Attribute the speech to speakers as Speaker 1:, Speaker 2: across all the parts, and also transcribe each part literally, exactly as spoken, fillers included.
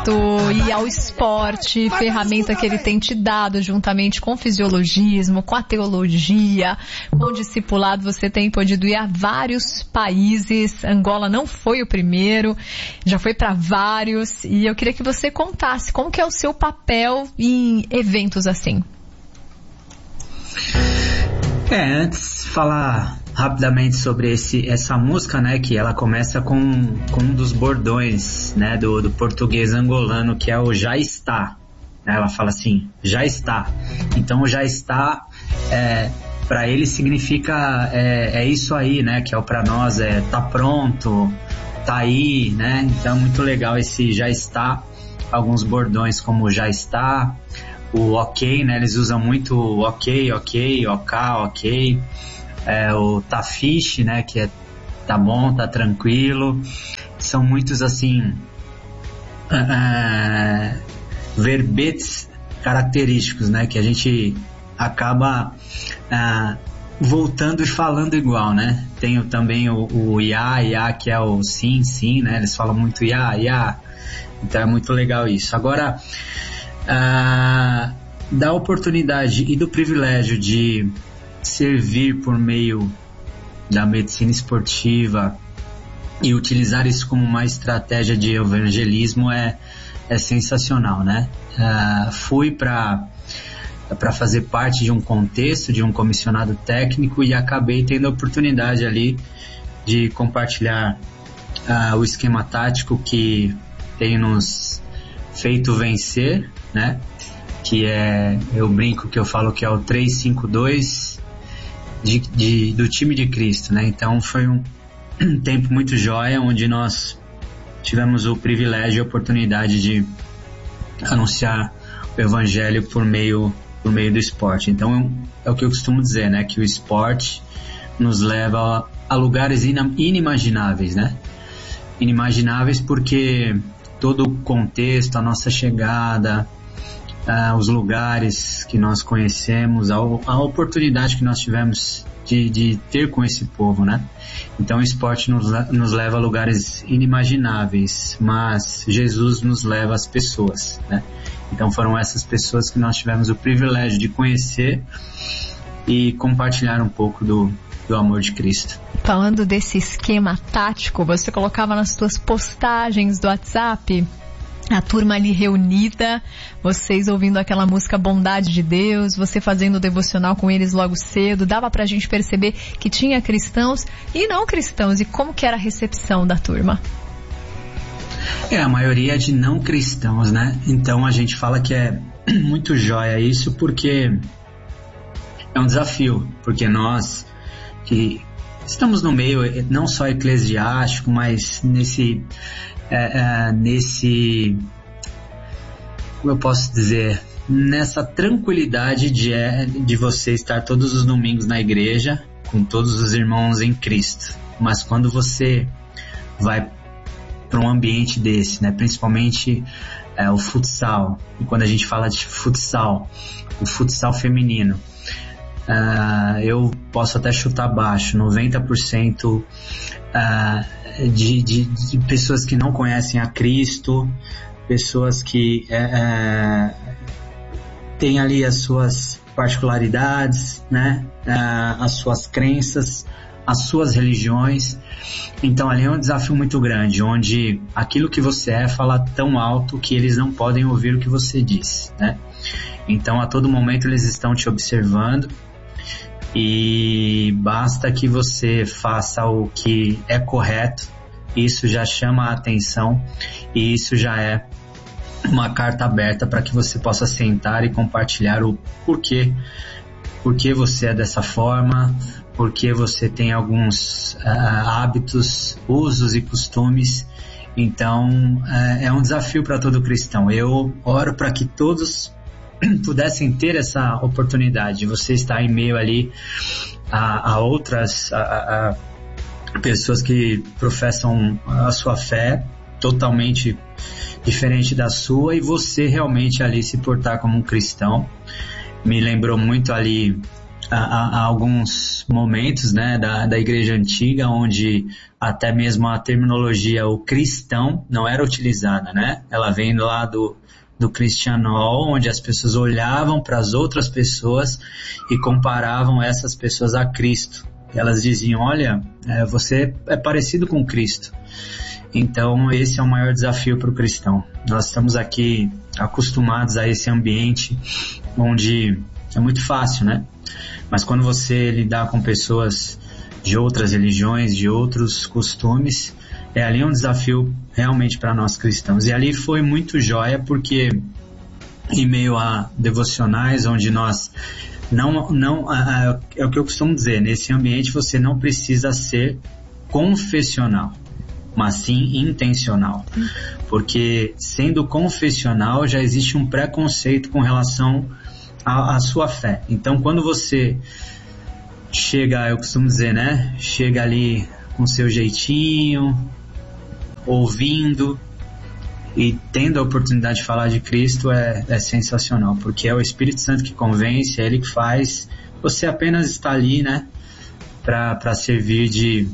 Speaker 1: Cristo e ao esporte, ferramenta que ele tem te dado juntamente com o fisiologismo, com a teologia, com o discipulado. Você tem podido ir a vários países. Angola não foi o primeiro, já foi para vários, e eu queria que você contasse como que é o seu papel em eventos assim.
Speaker 2: É, antes falar rapidamente sobre esse, essa música, né, que ela começa com, com um dos bordões, né, do, do português angolano, que é o já está. Ela fala assim, já está. Então o já está, é, para ele significa, é, é isso aí, né, que é o para nós, é tá pronto, tá aí, né, então é muito legal esse já está. Alguns bordões como já está, o ok, né, eles usam muito ok, ok, ok, ok, é, o tá fixe, né, que é tá bom, tá tranquilo. São muitos assim uh, verbetes característicos, né, que a gente acaba uh, voltando e falando igual, né. Tem também o, o ia, ia, que é o sim, sim, né, eles falam muito ia, ia, então é muito legal isso. Agora, uh, da oportunidade e do privilégio de servir por meio da medicina esportiva e utilizar isso como uma estratégia de evangelismo é, é sensacional, né? Uh, fui para para fazer parte de um contexto, de um comissionado técnico, e acabei tendo a oportunidade ali de compartilhar uh, o esquema tático que tem nos feito vencer, né? Que é, eu brinco que eu falo que é o três cinco dois de, de, do time de Cristo, né? Então foi um, um tempo muito joia, onde nós tivemos o privilégio e a oportunidade de anunciar o evangelho por meio, por meio do esporte. Então é o que eu costumo dizer, né? Que o esporte nos leva a, a lugares ina, inimagináveis, né? Inimagináveis porque todo o contexto, a nossa chegada, uh, os lugares que nós conhecemos, a, a oportunidade que nós tivemos de, de ter com esse povo, né? Então o esporte nos, nos leva a lugares inimagináveis, mas Jesus nos leva às pessoas, né? Então foram essas pessoas que nós tivemos o privilégio de conhecer e compartilhar um pouco do, do amor de Cristo.
Speaker 1: Falando desse esquema tático, você colocava nas suas postagens do WhatsApp a turma ali reunida, vocês ouvindo aquela música Bondade de Deus, você fazendo o devocional com eles logo cedo. Dava pra gente perceber que tinha cristãos e não cristãos. E como que era a recepção da turma?
Speaker 2: É, a maioria de não cristãos, né? Então a gente fala que é muito joia isso, porque é um desafio, porque nós que estamos no meio não só eclesiástico, mas nesse é, é, nesse como eu posso dizer, nessa tranquilidade de, de você estar todos os domingos na igreja com todos os irmãos em Cristo. Mas quando você vai para um ambiente desse, né, principalmente é, o futsal, e quando a gente fala de futsal, o futsal feminino, Uh, eu posso até chutar baixo, noventa por cento uh, de, de, de pessoas que não conhecem a Cristo, pessoas que uh, têm ali as suas particularidades, né? Uh, as suas crenças, as suas religiões. Então ali é um desafio muito grande, onde aquilo que você é fala tão alto que eles não podem ouvir o que você diz, né? Então a todo momento eles estão te observando, e basta que você faça o que é correto, isso já chama a atenção, e isso já é uma carta aberta para que você possa sentar e compartilhar o porquê, porquê você é dessa forma, porque você tem alguns uh, hábitos, usos e costumes. Então uh, é um desafio para todo cristão. Eu oro para que todos pudessem ter essa oportunidade de você estar em meio ali a, a outras a, a pessoas que professam a sua fé totalmente diferente da sua, e você realmente ali se portar como um cristão. Me lembrou muito ali a, a, a alguns momentos, né, da, da igreja antiga, onde até mesmo a terminologia o cristão não era utilizada, né? Ela vem lá do, do cristianol, onde as pessoas olhavam para as outras pessoas e comparavam essas pessoas a Cristo. Elas diziam, olha, é, você é parecido com Cristo. Então esse é o maior desafio para o cristão. Nós estamos aqui acostumados a esse ambiente onde é muito fácil, né? Mas quando você lidar com pessoas de outras religiões, de outros costumes, é ali um desafio realmente para nós cristãos. E ali foi muito joia, porque em meio a devocionais, onde nós não, não, é o que eu costumo dizer, nesse ambiente você não precisa ser confessional, mas sim intencional. Porque sendo confessional já existe um preconceito com relação à, à sua fé. Então quando você chega, eu costumo dizer, né? Chega ali com seu jeitinho, ouvindo e tendo a oportunidade de falar de Cristo, é, é sensacional, porque é o Espírito Santo que convence, é Ele que faz. Você apenas está ali, né? Para servir de,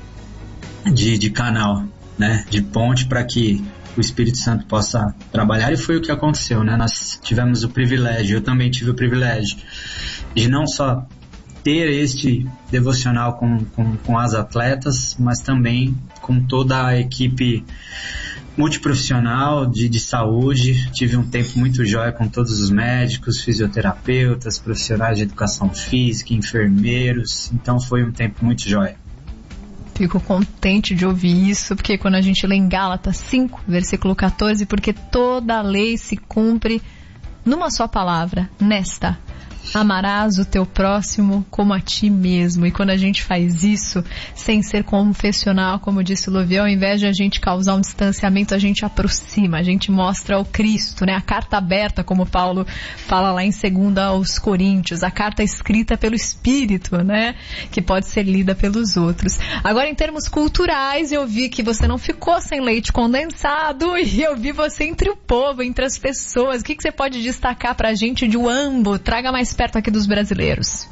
Speaker 2: de, de canal, né? De ponte para que o Espírito Santo possa trabalhar, e foi o que aconteceu, né? Nós tivemos o privilégio, eu também tive o privilégio de não só ter este devocional com, com, com as atletas, mas também com toda a equipe multiprofissional de, de saúde. Tive um tempo muito jóia com todos os médicos, fisioterapeutas, profissionais de educação física, enfermeiros. Então foi um tempo muito jóia.
Speaker 1: Fico contente de ouvir isso, porque quando a gente lê em Gálatas cinco, versículo quatorze, porque toda a lei se cumpre numa só palavra, nesta: amarás o teu próximo como a ti mesmo. E quando a gente faz isso sem ser confessional, como disse o Louvier, ao invés de a gente causar um distanciamento, a gente aproxima, a gente mostra o Cristo, né? A carta aberta, como Paulo fala lá em segunda aos Coríntios, a carta escrita pelo Espírito, né? Que pode ser lida pelos outros. Agora, em termos culturais, eu vi que você não ficou sem leite condensado, e eu vi você entre o povo, entre as pessoas. O que, que você pode destacar pra gente de Uambo? Traga mais perto aqui dos brasileiros.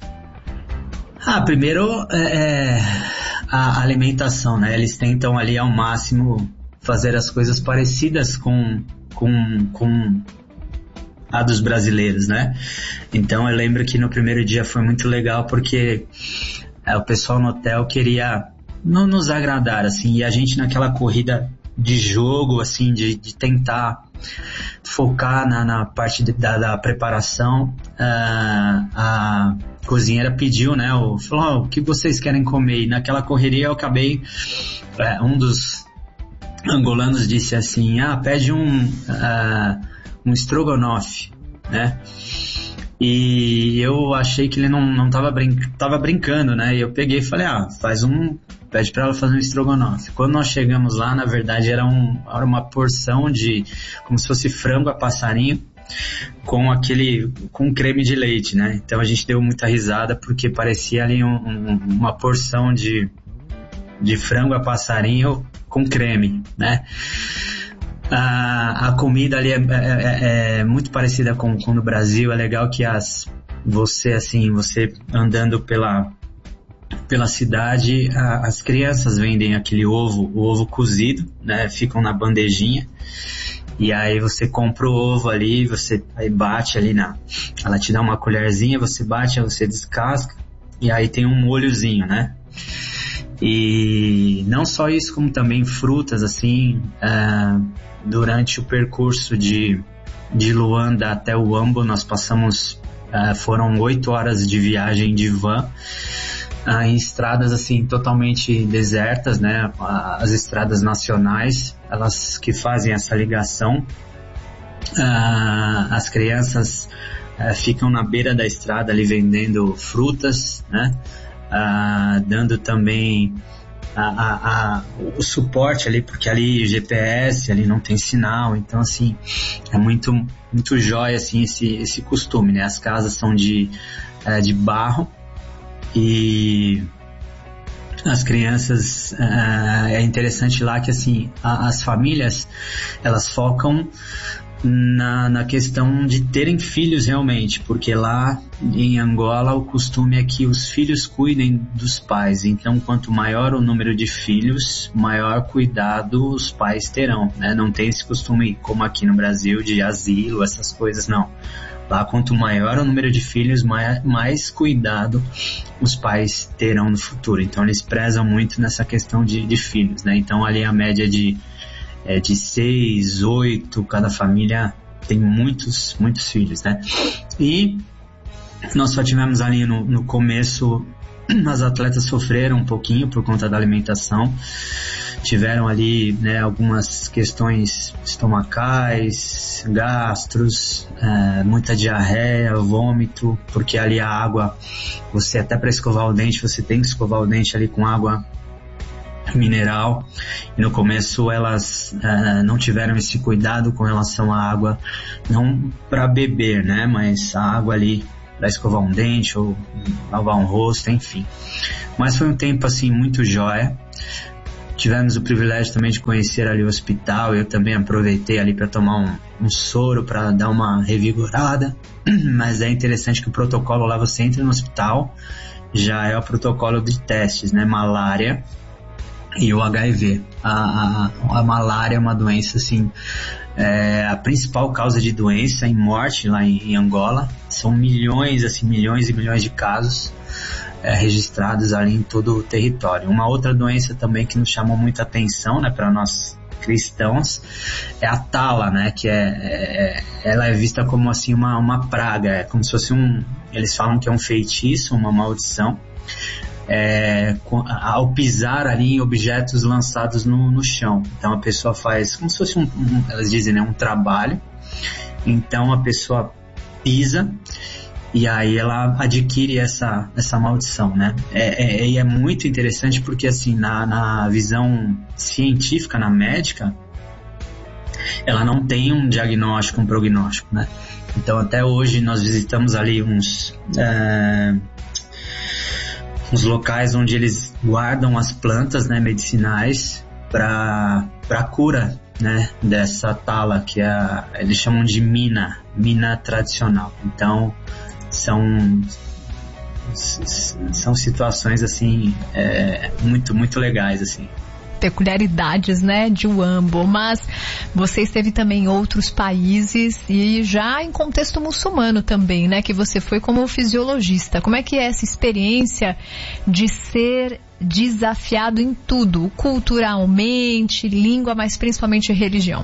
Speaker 2: Ah, primeiro é, a alimentação, né? Eles tentam ali ao máximo fazer as coisas parecidas com, com, com a dos brasileiros, né? Então eu lembro que no primeiro dia foi muito legal, porque é, o pessoal no hotel queria não nos agradar, assim, e a gente naquela corrida de jogo, assim, de, de tentar focar na, na parte de, da, da preparação, uh, a cozinheira pediu, né, o, falou, oh, o que vocês querem comer? E naquela correria eu acabei, uh, um dos angolanos disse assim, ah, pede um, uh, um estrogonofe, né, e eu achei que ele não, não tava, brin- tava brincando, né, e eu peguei e falei, ah, faz um, pede para ela fazer um estrogonofe. Quando nós chegamos lá, na verdade era, um, era uma porção de, como se fosse frango a passarinho, com aquele, com creme de leite, né? Então a gente deu muita risada, porque parecia ali um, um, uma porção de, de frango a passarinho com creme, né? A, a comida ali é, é, é muito parecida com, com no Brasil. É legal que as, você assim, você andando pela pela cidade, a, as crianças vendem aquele ovo, o ovo cozido, né? Ficam na bandejinha. E aí você compra o ovo ali, você aí bate ali na... Ela te dá uma colherzinha, você bate, aí você descasca, e aí tem um molhozinho, né? E não só isso, como também frutas, assim, uh, durante o percurso de, de Luanda até Uambo, nós passamos, uh, foram oito horas de viagem de van, uh, em estradas, assim, totalmente desertas, né? As estradas nacionais, elas que fazem essa ligação. Uh, as crianças uh, ficam na beira da estrada ali vendendo frutas, né? Uh, dando também a, a, a, o suporte ali, porque ali G P S, ali não tem sinal, então assim, é muito, muito jóia assim, esse, esse costume, né? As casas são de, uh, de barro, e as crianças, uh, é interessante lá que assim, a, as famílias, elas focam na, na questão de terem filhos realmente, porque lá em Angola o costume é que os filhos cuidem dos pais, então quanto maior o número de filhos, maior cuidado os pais terão, né? Não tem esse costume como aqui no Brasil de asilo, essas coisas, não. Lá, quanto maior o número de filhos, mais, mais cuidado os pais terão no futuro. Então, eles prezam muito nessa questão de, de filhos, né? Então, ali a média de, é, de seis, oito, cada família tem muitos, muitos filhos, né? E nós só tivemos ali no, no começo, as atletas sofreram um pouquinho por conta da alimentação. Tiveram ali, né, algumas questões estomacais, gastros, é, muita diarreia, vômito, porque ali a água, você até para escovar o dente, você tem que escovar o dente ali com água mineral, e no começo elas é, não tiveram esse cuidado com relação à água, não para beber, né, mas a água ali para escovar um dente ou lavar um rosto, enfim. Mas foi um tempo assim muito jóia. Tivemos o privilégio também de conhecer ali o hospital, eu também aproveitei ali para tomar um, um soro para dar uma revigorada, mas é interessante que o protocolo lá, você entra no hospital, já é o protocolo de testes, né, malária e o H I V. A, a, a malária é uma doença assim, é a principal causa de doença e morte lá em, em Angola, são milhões, assim, milhões e milhões de casos É, registrados ali em todo o território. Uma outra doença também que nos chamou muita atenção, né, para nós cristãos, é a tala, né, que é, é, ela é vista como assim uma, uma praga, é como se fosse um, eles falam que é um feitiço, uma maldição, é, ao pisar ali em objetos lançados no, no chão. Então a pessoa faz como se fosse um, um elas dizem, né, um trabalho, então a pessoa pisa e aí ela adquire essa, essa maldição, né? É, é, é muito interessante porque, assim, na, na visão científica, na médica, ela não tem um diagnóstico, um prognóstico, né? Então, até hoje, nós visitamos ali uns, é, uns locais onde eles guardam as plantas, né, medicinais para para cura, né, dessa tala, que é a, eles chamam de mina, mina tradicional. Então, são são situações assim é, muito muito legais assim,
Speaker 1: peculiaridades, né, de Huambo. Mas você esteve também em outros países e já em contexto muçulmano também, né, que você foi como fisiologista. Como é que é essa experiência de ser desafiado em tudo, culturalmente, língua, mas principalmente religião?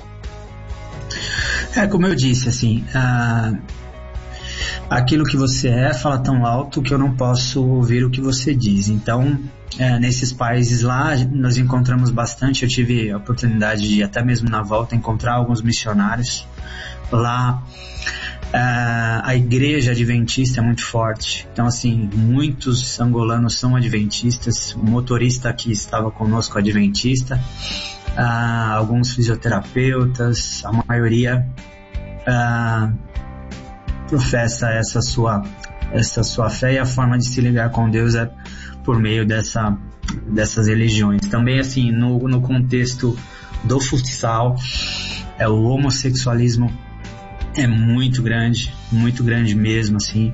Speaker 2: É, como eu disse, assim, a aquilo que você é fala tão alto que eu não posso ouvir o que você diz. Então, é, nesses países lá, nós encontramos bastante. Eu tive a oportunidade de, até mesmo na volta, encontrar alguns missionários. Lá, é, a igreja adventista é muito forte. Então, assim, muitos angolanos são adventistas. O motorista que estava conosco é adventista. É, alguns fisioterapeutas, a maioria É, professa essa sua, essa sua fé, e a forma de se ligar com Deus é por meio dessa, dessas religiões. Também, assim, no, no contexto do futsal, é, o homossexualismo é muito grande, muito grande mesmo, assim,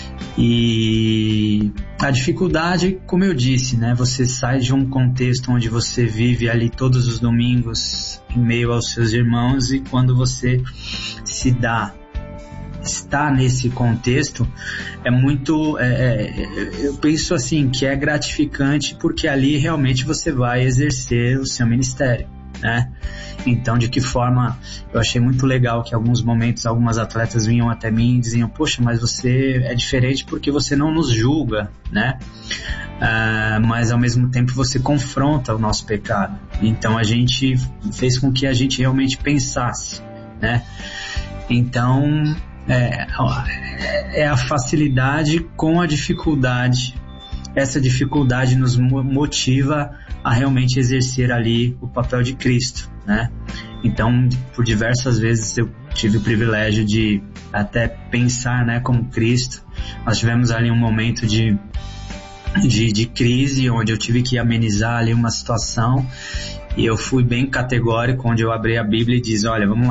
Speaker 2: e a dificuldade, como eu disse, né, você sai de um contexto onde você vive ali todos os domingos em meio aos seus irmãos, e quando você se dá está nesse contexto, é muito, é, é, eu penso assim, que é gratificante, porque ali realmente você vai exercer o seu ministério, né? Então, de que forma, eu achei muito legal que em alguns momentos algumas atletas vinham até mim e diziam, poxa, mas você é diferente porque você não nos julga, né? Uh, mas ao mesmo tempo você confronta o nosso pecado. Então a gente fez com que a gente realmente pensasse, né? Então, É, é a facilidade com a dificuldade. Essa dificuldade nos motiva a realmente exercer ali o papel de Cristo, né? Então, por diversas vezes eu tive o privilégio de até pensar, né, como Cristo. Nós tivemos ali um momento de, de, de crise, onde eu tive que amenizar ali uma situação, e eu fui bem categórico, onde eu abri a Bíblia e disse, olha, vamos lá,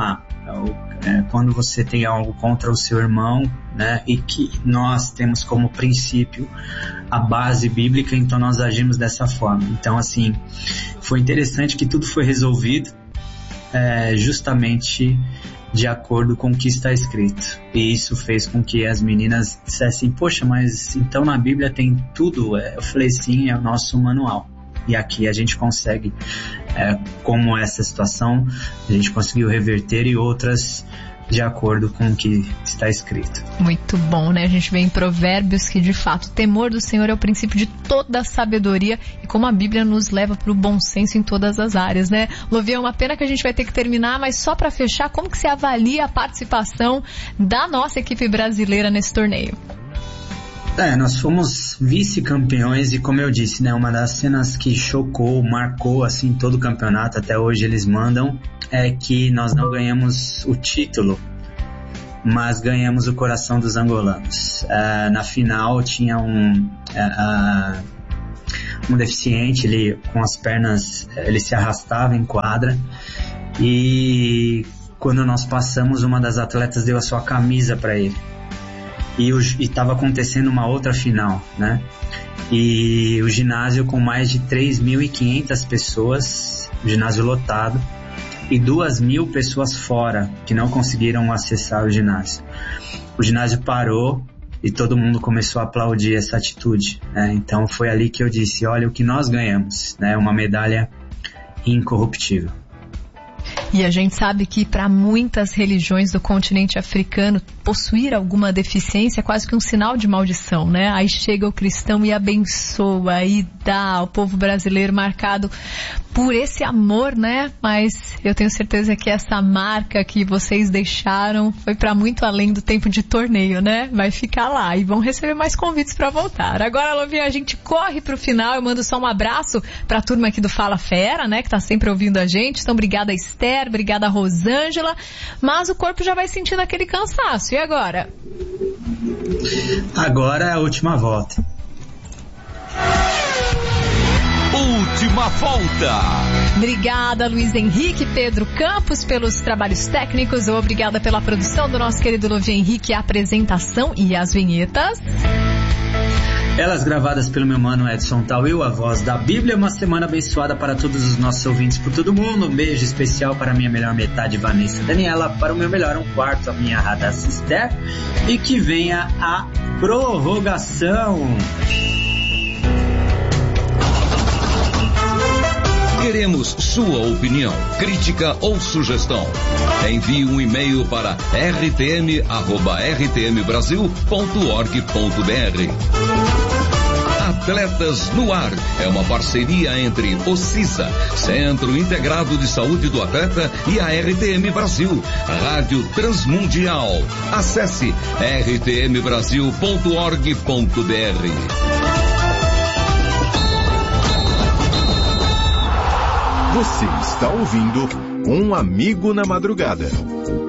Speaker 2: é, quando você tem algo contra o seu irmão, né, e que nós temos como princípio a base bíblica, então nós agimos dessa forma. Então, assim, foi interessante que tudo foi resolvido é, justamente de acordo com o que está escrito. E isso fez com que as meninas dissessem, poxa, mas então na Bíblia tem tudo? Eu falei, sim, é o nosso manual. E aqui a gente consegue, é, como essa situação, a gente conseguiu reverter e outras de acordo com o que está escrito.
Speaker 1: Muito bom, né? A gente vê em Provérbios que, de fato, o temor do Senhor é o princípio de toda a sabedoria e como a Bíblia nos leva para o bom senso em todas as áreas, né? Lovia, é uma pena que a gente vai ter que terminar, mas só para fechar, como que você avalia a participação da nossa equipe brasileira nesse torneio?
Speaker 2: É, nós fomos vice-campeões e, como eu disse, né, uma das cenas que chocou, marcou assim todo o campeonato, até hoje eles mandam, é que nós não ganhamos o título, mas ganhamos o coração dos angolanos. Uh, na final tinha um, uh, uh, um deficiente, ele com as pernas, ele se arrastava em quadra e quando nós passamos, uma das atletas deu a sua camisa para ele. E estava acontecendo uma outra final, né? E o ginásio com mais de três mil e quinhentas pessoas, o ginásio lotado, e duas mil pessoas fora, que não conseguiram acessar o ginásio. O ginásio parou e todo mundo começou a aplaudir essa atitude, né? Então foi ali que eu disse, olha o que nós ganhamos, né? Uma medalha incorruptível.
Speaker 1: E a gente sabe que para muitas religiões do continente africano, possuir alguma deficiência é quase que um sinal de maldição, né? Aí chega o cristão e abençoa e dá ao povo brasileiro marcado por esse amor, né? Mas eu tenho certeza que essa marca que vocês deixaram foi para muito além do tempo de torneio, né? Vai ficar lá e vão receber mais convites para voltar. Agora, Lovinha, a gente corre pro final. Eu mando só um abraço para a turma aqui do Fala Fera, né? Que tá sempre ouvindo a gente. Então, obrigada, Esther, obrigada, Rosângela. Mas o corpo já vai sentindo aquele cansaço. E agora?
Speaker 2: Agora é a última volta.
Speaker 3: Última volta.
Speaker 1: Obrigada, Luiz Henrique, Pedro Campos, pelos trabalhos técnicos. Obrigada pela produção do nosso querido Lovinho Henrique, a apresentação e as vinhetas.
Speaker 2: Elas gravadas pelo meu mano Edson Tawil, a voz da Bíblia. Uma semana abençoada para todos os nossos ouvintes por todo mundo. Um beijo especial para a minha melhor metade, Vanessa Daniela. Para o meu melhor um quarto, a minha Radassa Esther. E que venha a prorrogação.
Speaker 3: Queremos sua opinião, crítica ou sugestão. Envie um e-mail para r t m arroba r t m brasil ponto org ponto b r. Atletas no Ar é uma parceria entre o CISA, Centro Integrado de Saúde do Atleta, e a R T M Brasil, Rádio Transmundial. Acesse r t m brasil ponto org ponto b r.
Speaker 4: Você está ouvindo Um Amigo na Madrugada.